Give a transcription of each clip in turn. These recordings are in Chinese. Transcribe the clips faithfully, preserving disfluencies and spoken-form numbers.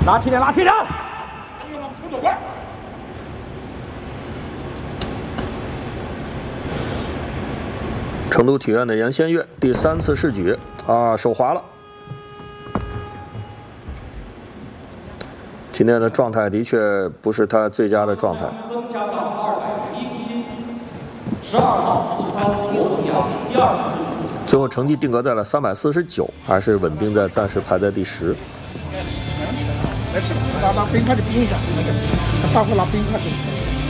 拉起点，拉起点！ 等着往出走快！ 成都体院的严先月第三次试举啊，手滑了。今天的状态的确不是他最佳的状态。 增加到二百零一公斤。十二号四川罗重阳第二次试举。 最后成绩定格在了三百四十九，还是稳定在暂时排在第十。 没事，拿拿冰块去冰一下，那个，待会拿冰块去。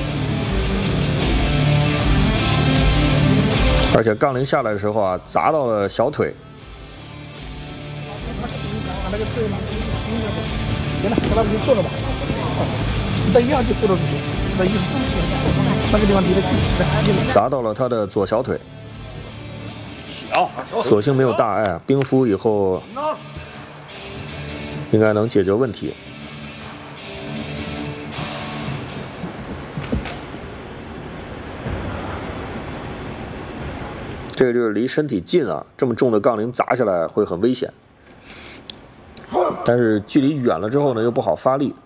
而且杠铃下来的时候啊，砸到了小腿。 那个腿拿冰冰的，行了，给他就坐着吧。你等一下就坐着去，那一那个地方离得近。 砸到了他的左小腿。 小， 所幸没有大碍，冰敷以后应该能解决问题。这个就是离身体近啊，这么重的杠铃砸下来会很危险。但是距离远了之后呢，又不好发力。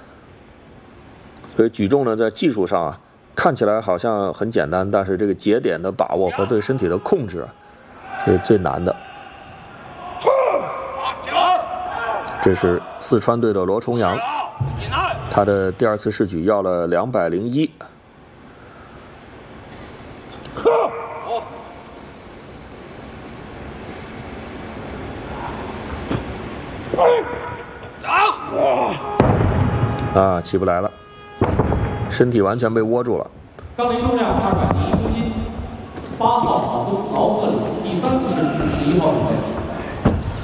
所以举重呢，在技术上啊，看起来好像很简单，但是这个节点的把握和对身体的控制是最难的。这是四川队的罗重阳，他的第二次试举要了两百零一。啊，起不来了，身体完全被窝住了。 杠铃重量二百零一公斤，八号跑动敖鹤里第三次试举十一号准备。